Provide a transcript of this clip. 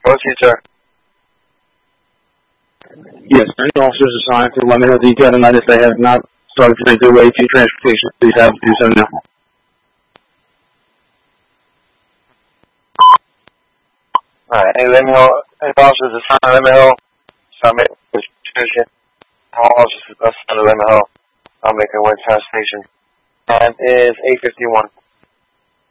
Proceed, sir. Yes, any officers assigned to Lemon Hill Detail tonight if they have not started to make their way to transportation, please have to do so now. Alright, any officers assigned to Lemon Hill, submit registration. All officers assigned to Lemon Hill, I'll make their way to transportation. Time is 8:51.